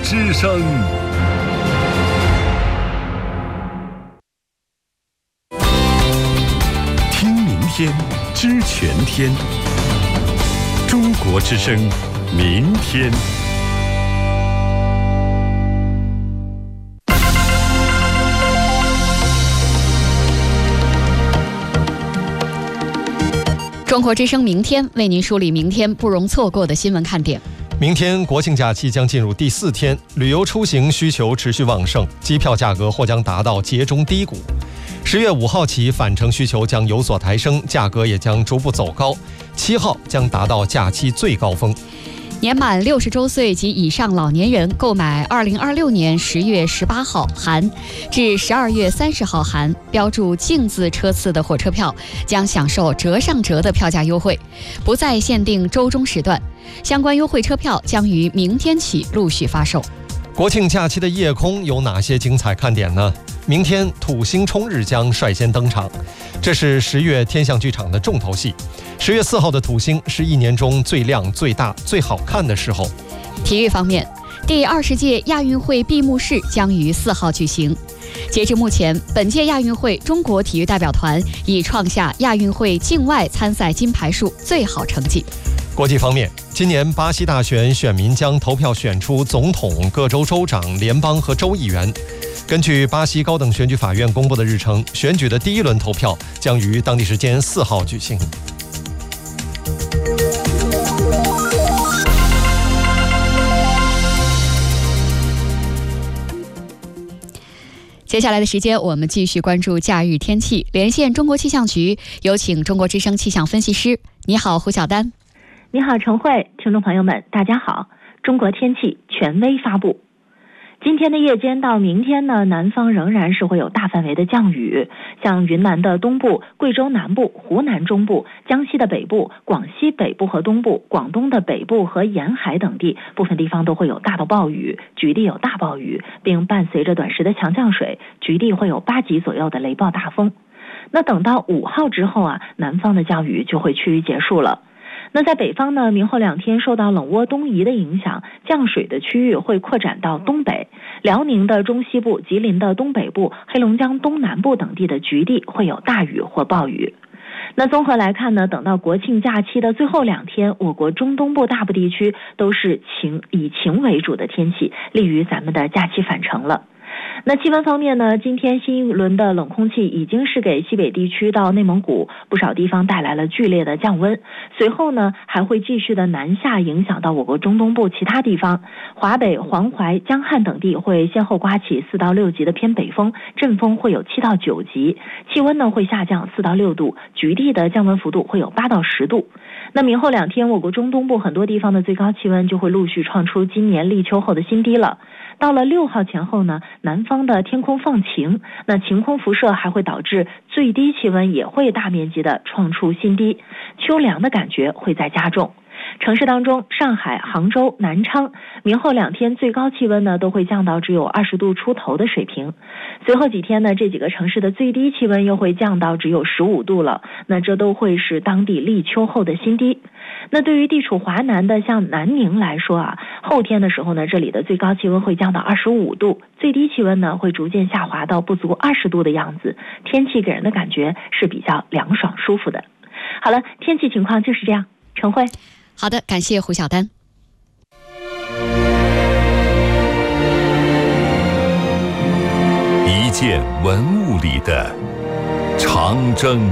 之声。听明天，知全天。中国之声，明天。 中国之声明天为您梳理明天不容错过的新闻看点。 明天国庆假期将进入第4天，旅游出行需求持续旺盛，机票价格或将达到节中低谷。10月5号起，返程需求将有所抬升，价格也将逐步走高。7号将达到假期最高峰。 年满60周岁及以上老年人购买2026年10月18号含至12月30号含标注净字车次的火车票，将享受折上折的票价优惠，不再限定周中时段。相关优惠车票将于明天起陆续发售。 国庆假期的夜空有哪些精彩看点呢？明天土星冲日将率先登场，这是10月天象剧场的重头戏。10月4号的土星是1年中最亮、最大、最好看的时候。 体育方面，第20届亚运会闭幕式将于4号举行。截至目前，本届亚运会中国体育代表团已创下亚运会境外参赛金牌数最好成绩。 国际方面，今年巴西大选选民将投票选出总统、各州州长、联邦和州议员。根据巴西高等选举法院公布的日程，选举的第1轮投票将于当地时间4号举行。 接下来的时间，我们继续关注假日天气。连线中国气象局，有请中国之声气象分析师。你好，胡晓丹。 你好，陈慧，听众朋友们，大家好。中国天气权威发布。今天的夜间到明天呢，南方仍然是会有大范围的降雨，像云南的东部、贵州南部、湖南中部、江西的北部、广西北部和东部、广东的北部和沿海等地，部分地方都会有大到暴雨，局地有大暴雨，并伴随着短时的强降水，局地会有8级左右的雷暴大风。那等到5号之后啊，南方的降雨就会趋于结束了。那在北方呢，明后2天受到冷涡东移的影响，降水的区域会扩展到东北，辽宁的中西部、吉林的东北部、黑龙江东南部等地的局地会有大雨或暴雨。那综合来看呢，等到国庆假期的最后2天，我国中东部大部地区都是以晴为主的天气，利于咱们的假期返程了。那气温方面呢，今天新一轮的冷空气已经是给西北地区到内蒙古不少地方带来了剧烈的降温，随后呢还会继续的南下，影响到我国中东部其他地方。华北、黄淮、江汉等地会先后刮起4到6级的偏北风，阵风会有7到9级，气温呢会下降4到6度，局地的降温幅度会有8到10度。那明后2天，我国中东部很多地方的最高气温就会陆续创出今年立秋后的新低了。到了6号前后呢，南方的天空放晴，那晴空辐射还会导致最低气温也会大面积的创出新低，秋凉的感觉会在加重。城市当中，上海、杭州、南昌明后2天最高气温呢都会降到只有20度出头的水平。随后几天呢，这几个城市的最低气温又会降到只有15度了，那这都会是当地立秋后的新低。那对于地处华南的像南宁来说啊，后天的时候呢，这里的最高气温会降到25度，最低气温呢会逐渐下滑到不足20度的样子，天气给人的感觉是比较凉爽舒服的。好了，天气情况就是这样。陈慧。 好的，感谢胡晓丹。 一件文物里的长征。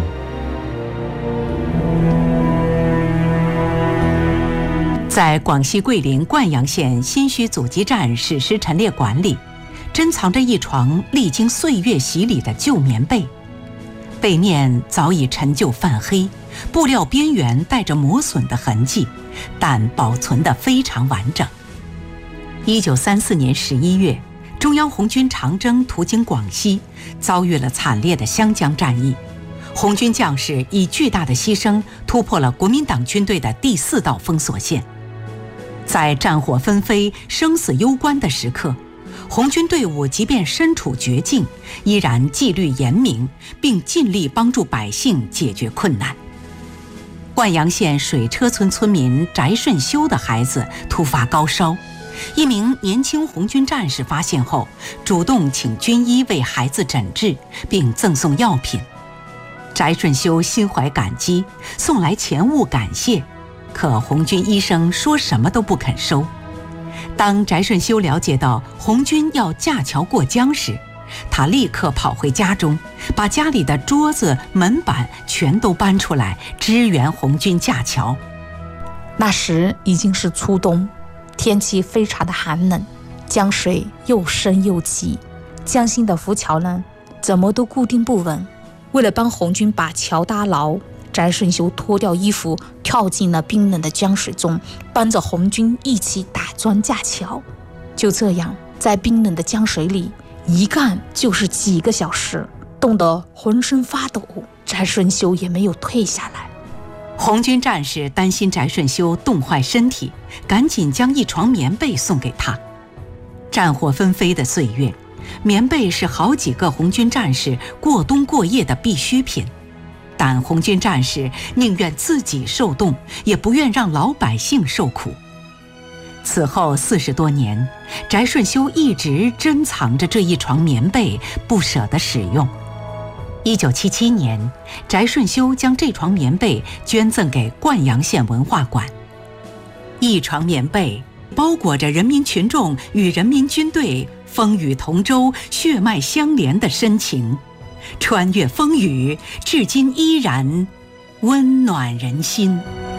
在广西桂林灌阳县新圩阻击战史诗陈列馆里，珍藏着一床历经岁月洗礼的旧棉被，被面早已陈旧泛黑，布料边缘带着磨损的痕迹，但保存得非常完整。1934年11月，中央红军长征途经广西，遭遇了惨烈的湘江战役。红军将士以巨大的牺牲突破了国民党军队的第4道封锁线。在战火纷飞、生死攸关的时刻，红军队伍即便身处绝境，依然纪律严明，并尽力帮助百姓解决困难。灌阳县水车村村民翟顺修的孩子突发高烧， 一名年轻红军战士发现后，主动请军医为孩子诊治，并赠送药品。翟顺修心怀感激，送来钱物感谢，可红军医生说什么都不肯收。当翟顺修了解到红军要架桥过江时，他立刻跑回家中，把家里的桌子、门板全都搬出来支援红军架桥。 那时已经是初冬，天气非常的寒冷，江水又深又急，江心的浮桥呢，怎么都固定不稳。为了帮红军把桥搭牢，翟顺修脱掉衣服，跳进了冰冷的江水中，帮着红军一起打桩架桥。就这样，在冰冷的江水里一干就是几个小时，冻得浑身发抖，翟顺修也没有退下来。 红军战士担心翟顺修冻坏身体，赶紧将一床棉被送给他。战火纷飞的岁月，棉被是好几个红军战士过冬过夜的必需品，但红军战士宁愿自己受冻，也不愿让老百姓受苦。此后40多年，翟顺修一直珍藏着这一床棉被，不舍得使用。1977年，翟顺修将这床棉被捐赠给灌阳县文化馆。一床棉被包裹着人民群众与人民军队风雨同舟、血脉相连的深情，穿越风雨，至今依然温暖人心。